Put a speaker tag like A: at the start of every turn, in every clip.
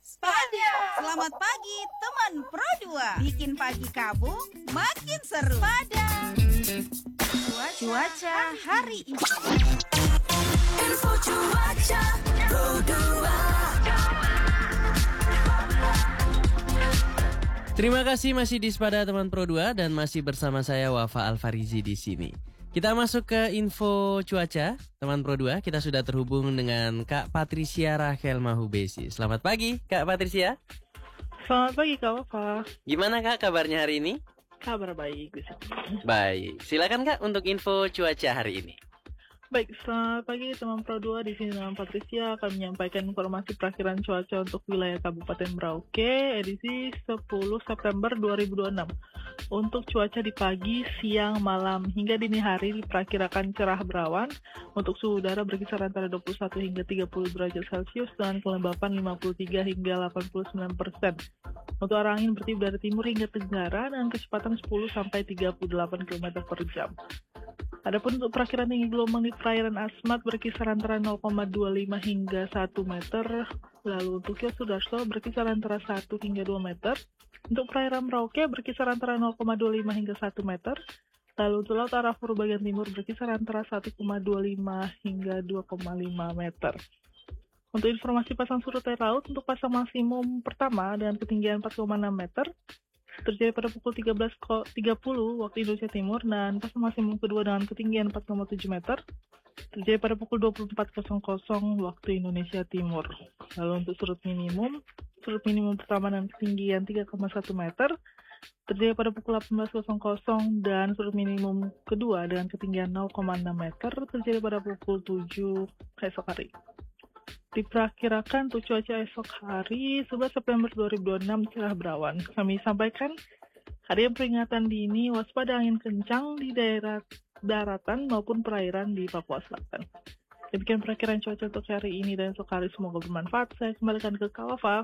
A: Spada. Selamat pagi teman Pro 2. Bikin pagi kamu makin seru. Spada. Cuaca hari ini.
B: Info cuaca Pro 2.
C: Terima kasih masih di Spada teman Pro 2 dan masih bersama saya Wafa Alfarizi di sini. Kita masuk ke info cuaca teman Pro 2. Kita sudah terhubung dengan Kak Patricia Rachel Mahubesi. Selamat pagi Kak Patricia.
D: Selamat pagi Kak Wafa.
C: Gimana Kak kabarnya hari ini?
D: Kabar baik.
C: Baik, silakan Kak untuk info cuaca hari ini.
D: Baik, selamat pagi teman Pro 2. Di sini dengan Patricia akan menyampaikan informasi perakhiran cuaca untuk wilayah Kabupaten Merauke edisi 10 September 2026. Untuk cuaca di pagi, siang, malam hingga dini hari diperkirakan cerah berawan. Untuk suhu udara berkisar antara 21 hingga 30 derajat Celcius dengan kelembapan 53 hingga 89%. Untuk arah angin bertiup dari timur hingga tenggara dengan kecepatan 10 sampai 38 km per jam. Adapun untuk perakhiran tinggi gelombang di perairan Asmat berkisar antara 0,25 hingga 1 meter. Lalu untuk Kios Sudarso berkisar antara 1 hingga 2 meter. Untuk perairan Merauke berkisar antara 0,25 hingga 1 meter. Lalu untuk Laut Arafura bagian timur berkisar antara 1,25 hingga 2,5 meter. Untuk informasi pasang surut air laut, untuk pasang maksimum pertama dengan ketinggian 4,6 meter terjadi pada pukul 13.30 waktu Indonesia Timur, dan pasang maksimum kedua dengan ketinggian 4,7 meter terjadi pada pukul 24.00 waktu Indonesia Timur. Lalu untuk surut minimum pertama dengan ketinggian 3,1 meter terjadi pada pukul 18.00 dan surut minimum kedua dengan ketinggian 0,6 meter terjadi pada pukul 7 esok hari. Diperkirakan untuk cuaca esok hari 11 September 2026 cerah berawan. Kami sampaikan harian peringatan dini waspada angin kencang di daerah daratan maupun perairan di Papua Selatan. Demikian perakiraan cuaca untuk hari ini dan esok hari, semoga bermanfaat. Saya kembalikan ke Kak Wafa.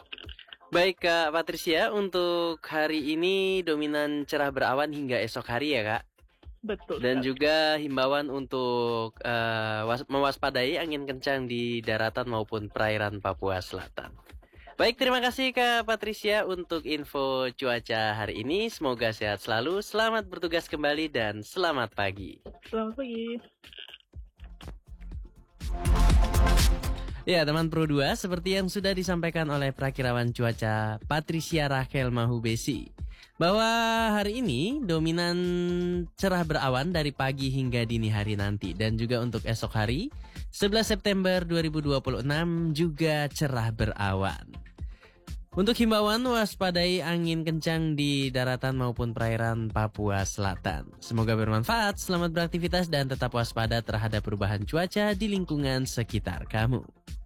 C: Baik Kak Patricia, untuk hari ini dominan cerah berawan hingga esok hari ya Kak?
D: Betul.
C: Dan juga himbauan untuk mewaspadai angin kencang di daratan maupun perairan Papua Selatan. Baik, terima kasih Kak Patricia untuk info cuaca hari ini. Semoga sehat selalu, selamat bertugas kembali dan selamat pagi.
D: Selamat pagi.
C: Ya, teman Pro 2, seperti yang sudah disampaikan oleh perakirawan cuaca Patricia Rachel Mahubesi, bahwa hari ini dominan cerah berawan dari pagi hingga dini hari nanti. Dan juga untuk esok hari 11 September 2026 juga cerah berawan. Untuk himbauan, waspadai angin kencang di daratan maupun perairan Papua Selatan. Semoga bermanfaat, selamat beraktivitas dan tetap waspada terhadap perubahan cuaca di lingkungan sekitar kamu.